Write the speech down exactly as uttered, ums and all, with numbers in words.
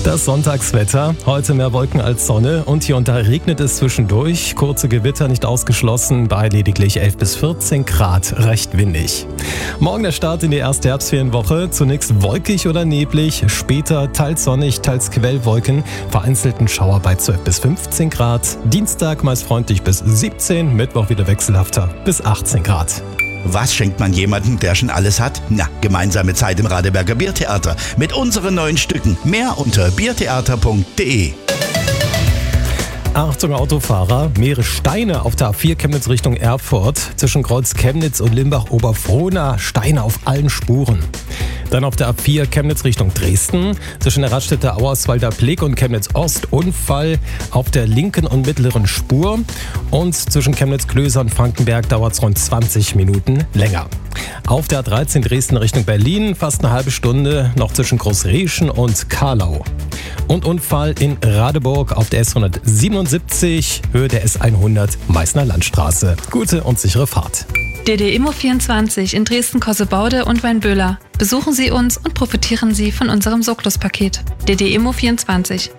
Das Sonntagswetter. Heute mehr Wolken als Sonne und hier und da regnet es zwischendurch. Kurze Gewitter nicht ausgeschlossen, bei lediglich elf bis vierzehn Grad, recht windig. Morgen der Start in die erste Herbstferienwoche. Zunächst wolkig oder neblig, später teils sonnig, teils Quellwolken, vereinzelten Schauer bei zwölf bis fünfzehn Grad. Dienstag meist freundlich bis siebzehn, Mittwoch wieder wechselhafter bis achtzehn Grad. Was schenkt man jemandem, der schon alles hat? Na, gemeinsame Zeit im Radeberger Biertheater mit unseren neuen Stücken. Mehr unter biertheater punkt de. Achtung Autofahrer, mehrere Steine auf der A vier Chemnitz Richtung Erfurt. Zwischen Kreuz Chemnitz und Limbach-Oberfrohna Steine auf allen Spuren. Dann auf der A vier Chemnitz Richtung Dresden. Zwischen der Raststätte Auerswalder Blick und Chemnitz Ost Unfall auf der linken und mittleren Spur. Und zwischen Chemnitz Klöser und Frankenberg dauert es rund zwanzig Minuten länger. Auf der A dreizehn Dresden Richtung Berlin fast eine halbe Stunde noch zwischen Großreschen und Karlau. Und Unfall in Radeburg auf der S hundertsiebenundsiebzig, Höhe der S hundert, Meißner Landstraße. Gute und sichere Fahrt. D D Immo vierundzwanzig in Dresden-Kossebaude und Weinböhler. Besuchen Sie uns und profitieren Sie von unserem Sorglos-Paket. D D Immo vierundzwanzig.